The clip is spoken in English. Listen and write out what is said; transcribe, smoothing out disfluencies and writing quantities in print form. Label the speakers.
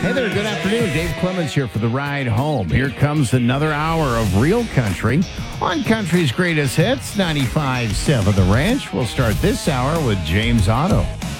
Speaker 1: Hey there, good afternoon. Dave Clemens here for the ride home. Here comes another hour of real country on Country's Greatest Hits, 95.7 The Ranch. We'll start this hour with James Otto.